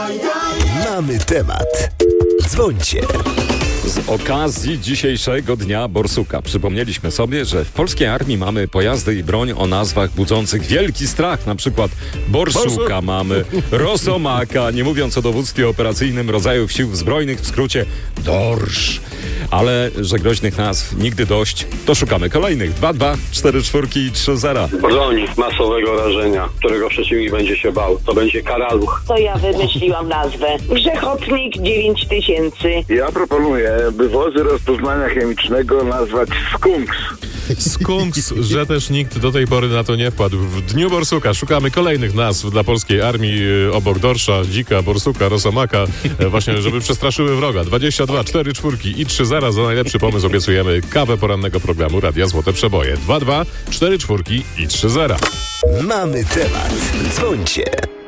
Mamy temat. Dzwońcie. Z okazji dzisiejszego Dnia Borsuka przypomnieliśmy sobie, że w polskiej armii mamy pojazdy i broń o nazwach budzących wielki strach. Na przykład Borsuka mamy, Rosomaka, nie mówiąc o dowództwie operacyjnym rodzajów sił zbrojnych, w skrócie DORSZ. Ale że groźnych nazw nigdy dość, to szukamy kolejnych. 2-2, 4-4 i 3-0. Broń masowego rażenia, którego przeciwnik będzie się bał. To będzie karaluch. To ja wymyśliłam nazwę. Grzechotnik 9000. Ja proponuję, by wozy rozpoznania chemicznego nazwać skunks. Skunks, że też nikt do tej pory na to nie wpadł. W Dniu Borsuka szukamy kolejnych nazw dla polskiej armii obok dorsza, dzika, borsuka, rosomaka, właśnie żeby przestraszyły wroga. 22, 4 czwórki i 3-0 za najlepszy pomysł obiecujemy kawę porannego programu Radia Złote Przeboje. 2-2, 4 czwórki i 3-0. Mamy temat. Dzwońcie.